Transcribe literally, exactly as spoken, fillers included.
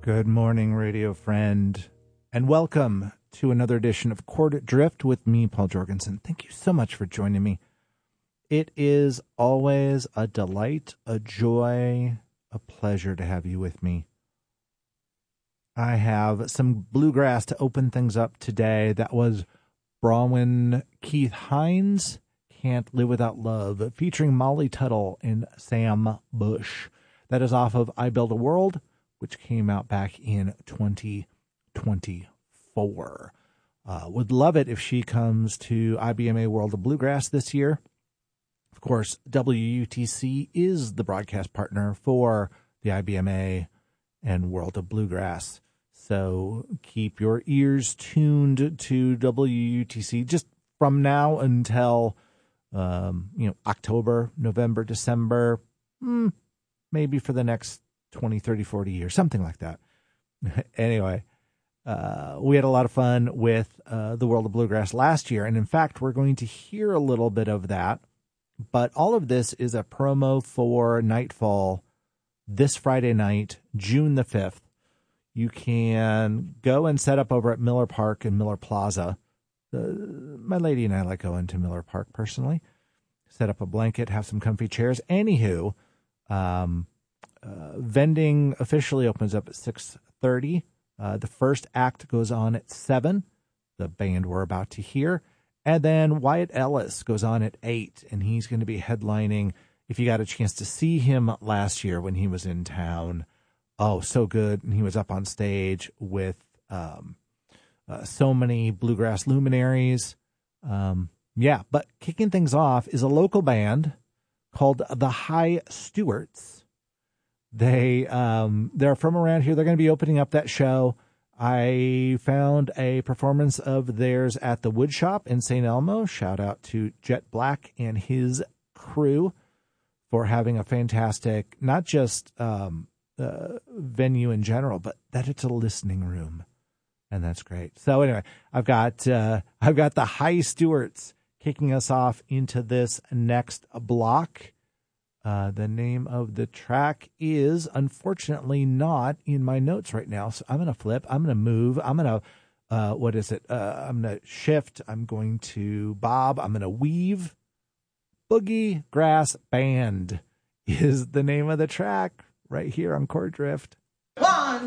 Good morning, radio friend, and welcome to another edition of Chord Drift with me, Paul Jorgensen. Thank you so much for joining me. It is always a delight, a joy, a pleasure to have you with me. I have some bluegrass to open things up today. That was Bronwyn Keith Hines, Can't Live Without Love, featuring Molly Tuttle and Sam Bush. That is off of I Build a World, which came out back in twenty twenty-four. Uh, would love it if she comes to I B M A World of Bluegrass this year. Of course, W U T C is the broadcast partner for the I B M A and World of Bluegrass. So keep your ears tuned to W U T C just from now until um, you know October, November, December, hmm, maybe for the next twenty, thirty, forty years, something like that. Anyway, uh, we had a lot of fun with uh, the World of Bluegrass last year. And in fact, we're going to hear a little bit of that. But all of this is a promo for Nightfall this Friday night, June the fifth. You can go and set up over at Miller Park and Miller Plaza. Uh, my lady and I like going to Miller Park personally. Set up a blanket, have some comfy chairs. Anywho, um, Uh, vending officially opens up at six thirty. Uh, the first act goes on at seven, the band we're about to hear. And then Wyatt Ellis goes on at eight, and he's going to be headlining. If you got a chance to see him last year when he was in town, oh, so good. And he was up on stage with um, uh, so many bluegrass luminaries. Um, yeah, but kicking things off is a local band called the High Stewarts. They, um, they're from around here. They're going to be opening up that show. I found a performance of theirs at the Wood Shop in Saint Elmo. Shout out to Jet Black and his crew for having a fantastic, not just um, uh, venue in general, but that it's a listening room. And that's great. So anyway, I've got, uh, I've got the High Stewarts kicking us off into this next block. Uh, the name of the track is unfortunately not in my notes right now. So I'm going to flip. I'm going to move. I'm going to, uh, what is it? Uh, I'm going to shift. I'm going to bob. I'm going to weave. Boogie Grass Band is the name of the track right here on Chord Drift. One.